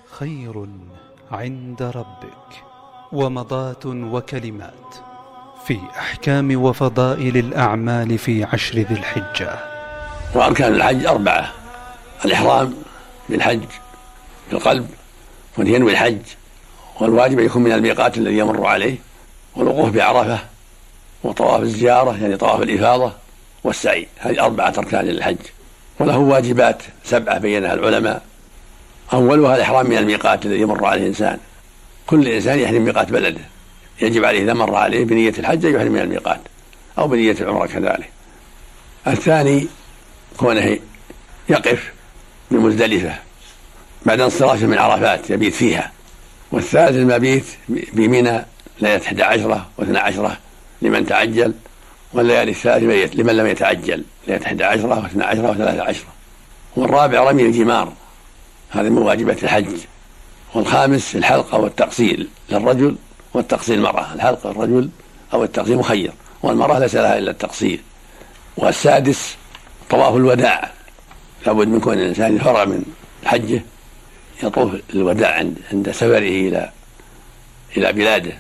خير عند ربك ومضات وكلمات في أحكام وفضائل الأعمال في 10 ذي الحجة. وأركان الحج 4: الإحرام بالحج في القلب وينوي الحج، والواجب يكون من الميقات الذي يمر عليه، والوقوف بعرفة، وطواف الزيارة يعني طواف الإفاضة، والسعي. هذه 4 أركان للحج، وله واجبات 7 بينها العلماء. أولها الإحرام من الميقات الذي يمر عليه الإنسان. كل إنسان يحرم ميقات بلده، يجب عليه إذا مر عليه بنية الحج أن يحرم من الميقات، أو بنية العمرة كذلك. الثاني كونه يقف بمزدلفة بعد انصرافه من عرفات يبيت فيها. والثالث المبيت بمنى ليلة 11 و12 لمن تعجل، والليالي الثالث لمن لم يتعجل ليلة 11 و12 و13. والرابع رمي الجمار، هذا من واجبات الحج. والخامس الحلقة والتقصير للرجل والتقصير المرأة، الحلقة الرجل أو التقصير مخير، والمرأة ليس لها إلا التقصير. والسادس طواف الوداع، لابد من كون الإنسان يفرغ من حجه يطوف الوداع عند سفره إلى بلاده.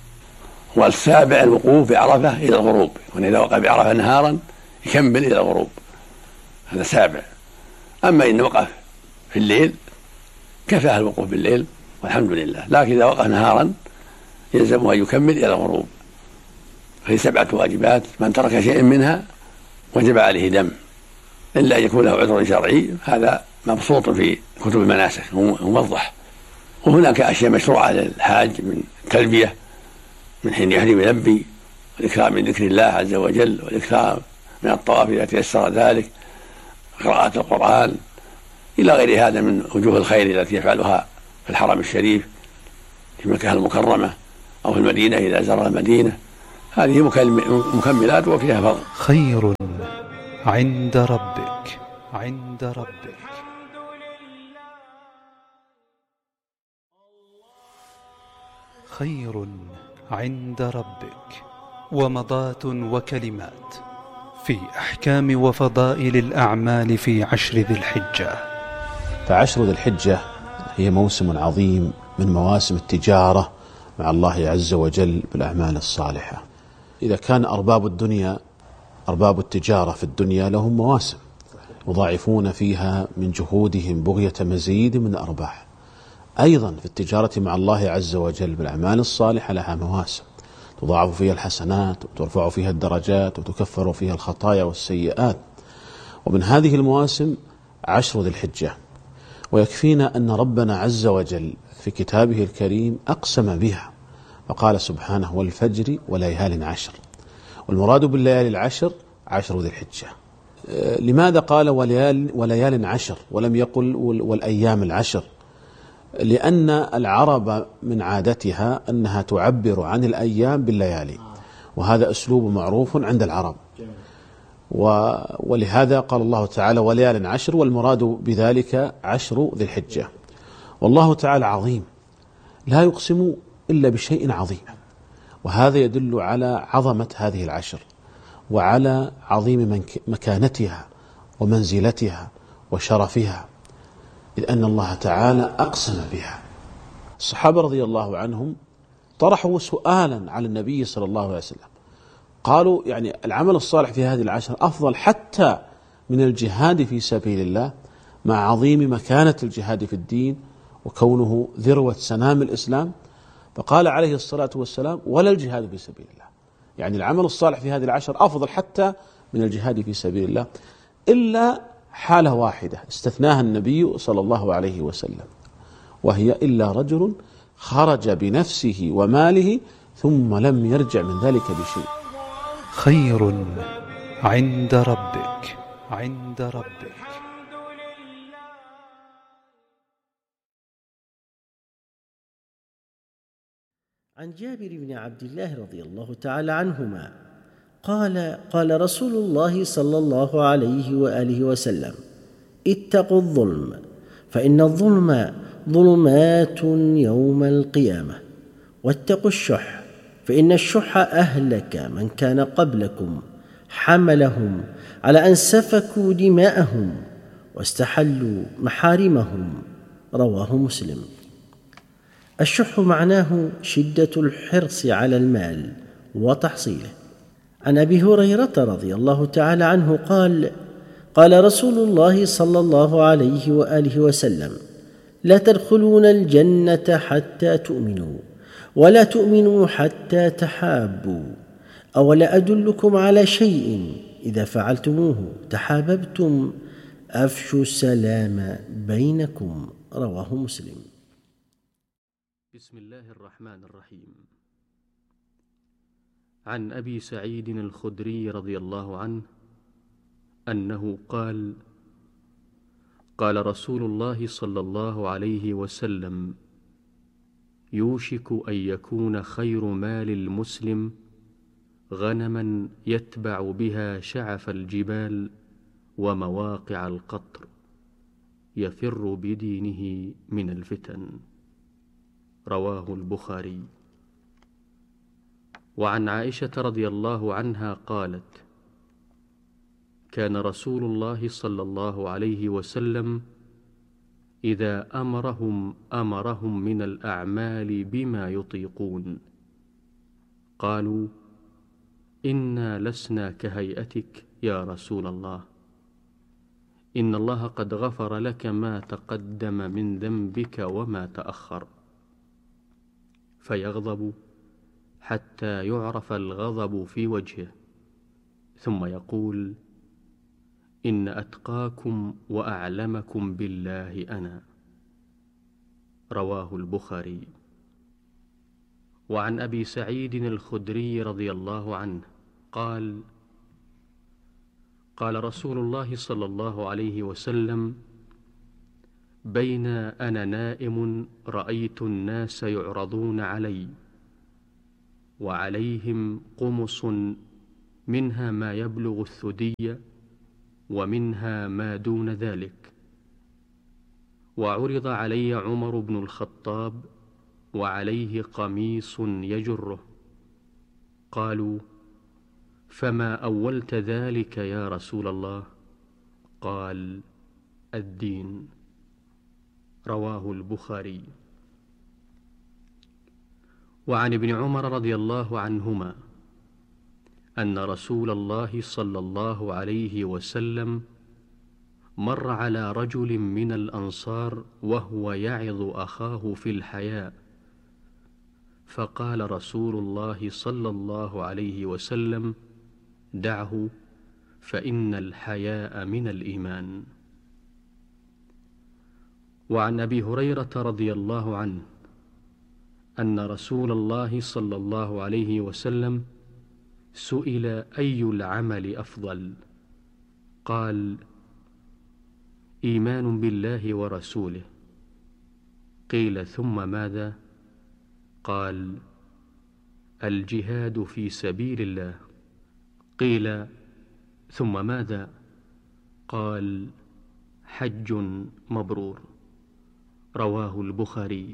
والسابع الوقوف بعرفة إلى الغروب، وإذا وقف بعرفة نهارا يكمل إلى الغروب، هذا سابع. أما إن وقف في الليل كفاه الوقوف بالليل والحمد لله، لكن إذا وقف نهارا يلزمه أن يكمل إلى الغروب. فهي 7 واجبات، من ترك شيئا منها وجب عليه دم، إلا أن يكون له عذر شرعي، هذا مبسوط في كتب المناسك وموضح. وهناك أشياء مشروعة للحاج من التلبية من حين يحرم يلبي، والإكثار من ذكر الله عز وجل، والإكثار من الطواف إذا تيسر ذلك، قراءة القرآن، إلى غير هذا من وجوه الخير التي يفعلها في الحرم الشريف في مكة المكرمة أو في المدينة إذا زار المدينة. هذه مكملات وفيها فضل. خير عند ربك عند ربك. خير عند ربك ومضات وكلمات في أحكام وفضائل الأعمال في 10 ذي الحجة. ف10 ذي الحجة هي موسم عظيم من مواسم التجارة مع الله عز وجل بالأعمال الصالحة. إذا كان أرباب الدنيا أرباب التجارة في الدنيا لهم مواسم يضاعفون فيها من جهودهم بغية مزيد من الأرباح، أيضا في التجارة مع الله عز وجل بالأعمال الصالحة لها مواسم تضاعف فيها الحسنات وترفع فيها الدرجات وتكفر فيها الخطايا والسيئات. ومن هذه المواسم 10 ذي الحجة، ويكفينا أن ربنا عز وجل في كتابه الكريم أقسم بها فقال سبحانه: والفجر وليال 10. والمراد بالليالي 10 ذي الحجة. لماذا قال وليال 10 ولم يقل والأيام 10؟ لأن العرب من عادتها أنها تعبر عن الأيام بالليالي، وهذا أسلوب معروف عند العرب. ولهذا قال الله تعالى وليال 10، والمراد بذلك 10 ذي الحجة. والله تعالى عظيم لا يقسم إلا بشيء عظيم، وهذا يدل على عظمة هذه 10 وعلى عظيم مكانتها ومنزلتها وشرفها، إذ أن الله تعالى أقسم بها. الصحابة رضي الله عنهم طرحوا سؤالا على النبي صلى الله عليه وسلم، قالوا يعني العمل الصالح في هذه 10 أفضل حتى من الجهاد في سبيل الله، مع عظيم مكانة الجهاد في الدين وكونه ذروة سنام الإسلام. فقال عليه الصلاة والسلام: ولا الجهاد في سبيل الله، يعني العمل الصالح في هذه 10 أفضل حتى من الجهاد في سبيل الله، إلا حالة واحدة استثناها النبي صلى الله عليه وسلم، وهي إلا رجل خرج بنفسه وماله ثم لم يرجع من ذلك بشيء. خير عند ربك عند ربك. عن جابر بن عبد الله رضي الله تعالى عنهما قال رسول الله صلى الله عليه وآله وسلم: اتقوا الظلم فإن الظلم ظلمات يوم القيامة، واتقوا الشح فإن الشح أهلك من كان قبلكم، حملهم على أن سفكوا دماءهم واستحلوا محارمهم. رواه مسلم. الشح معناه شدة الحرص على المال وتحصيله. عن أبي هريرة رضي الله تعالى عنه قال: قال رسول الله صلى الله عليه وآله وسلم: لا تدخلون الجنة حتى تؤمنوا، ولا تؤمنوا حتى تحابوا، أولا أدلكم على شيء إذا فعلتموه تحاببتم، أفشوا السلام بينكم. رواه مسلم. بسم الله الرحمن الرحيم. عن أبي سعيد الخدري رضي الله عنه أنه قال: قال رسول الله صلى الله عليه وسلم: يوشك أن يكون خير مال المسلم غنما يتبع بها شعف الجبال ومواقع القطر، يفر بدينه من الفتن. رواه البخاري. وعن عائشة رضي الله عنها قالت: كان رسول الله صلى الله عليه وسلم إذا أمرهم من الأعمال بما يطيقون قالوا: إنا لسنا كهيئتك يا رسول الله، إن الله قد غفر لك ما تقدم من ذنبك وما تأخر. فيغضب حتى يعرف الغضب في وجهه، ثم يقول: إن أتقاكم وأعلمكم بالله أنا. رواه البخاري. وعن أبي سعيد الخدري رضي الله عنه قال: قال رسول الله صلى الله عليه وسلم: بين أنا نائم رأيت الناس يعرضون علي وعليهم قمص منها ما يبلغ الثدي ومنها ما دون ذلك، وعرض علي عمر بن الخطاب وعليه قميص يجره، قالوا: فما أولت ذلك يا رسول الله؟ قال: الدين. رواه البخاري. وعن ابن عمر رضي الله عنهما أن رسول الله صلى الله عليه وسلم مر على رجل من الأنصار وهو يعظ أخاه في الحياء، فقال رسول الله صلى الله عليه وسلم: دعه، فإن الحياء من الإيمان. وعن أبي هريرة رضي الله عنه أن رسول الله صلى الله عليه وسلم سئل: أي العمل أفضل؟ قال: إيمان بالله ورسوله. قيل: ثم ماذا؟ قال: الجهاد في سبيل الله. قيل: ثم ماذا؟ قال: حج مبرور. رواه البخاري.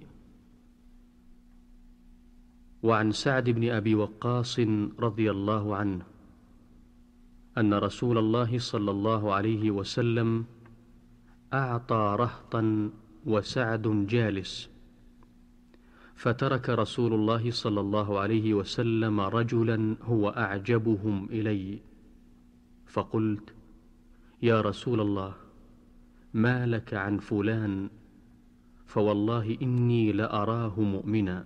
وعن سعد بن أبي وقاص رضي الله عنه أن رسول الله صلى الله عليه وسلم أعطى رهطا وسعد جالس، فترك رسول الله صلى الله عليه وسلم رجلا هو أعجبهم إلي، فقلت: يا رسول الله، ما لك عن فلان؟ فوالله إني لأراه مؤمنا.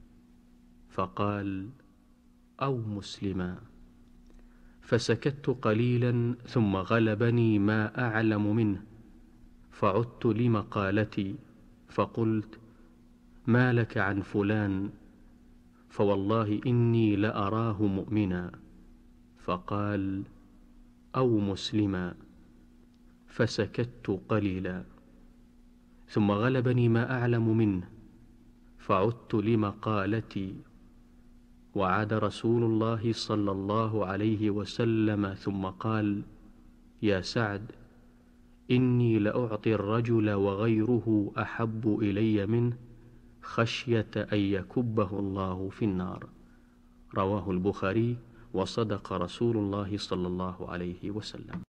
فقال: أو مسلما. فسكت قليلا ثم غلبني ما أعلم منه، فعدت لمقالتي فقلت: ما لك عن فلان؟ فوالله إني لأراه مؤمنا. فقال: أو مسلما. فسكت قليلا ثم غلبني ما أعلم منه، فعدت لمقالتي، وعاد رسول الله صلى الله عليه وسلم ثم قال: يا سعد، إني لأعطي الرجل وغيره أحب إلي منه خشية أن يكبه الله في النار. رواه البخاري. وصدق رسول الله صلى الله عليه وسلم.